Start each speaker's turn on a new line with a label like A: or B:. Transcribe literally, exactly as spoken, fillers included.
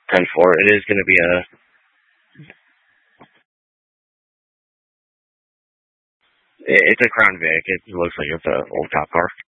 A: ten four. It is going to be a. It's a Crown Vic. It looks like it's a old cop car.